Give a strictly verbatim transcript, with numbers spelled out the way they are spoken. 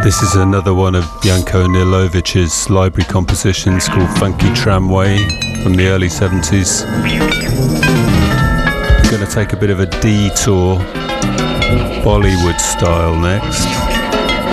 This is another one of Janko Nilovich's library compositions called Funky Tramway from the early seventies. I'm going to take a bit of a detour, Bollywood style next.